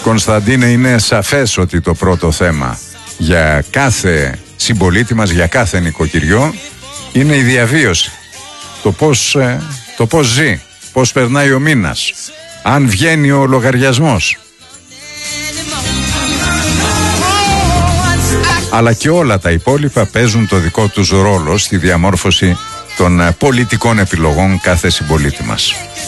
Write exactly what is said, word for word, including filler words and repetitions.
Κωνσταντίνε, είναι σαφές ότι το πρώτο θέμα για κάθε συμπολίτη μας, για κάθε νοικοκυριό, είναι η διαβίωση. Το πώς, το πώς ζει, πώς περνάει ο μήνας, αν βγαίνει ο λογαριασμός. Αλλά και όλα τα υπόλοιπα παίζουν το δικό τους ρόλο στη διαμόρφωση των πολιτικών επιλογών κάθε συμπολίτη μας.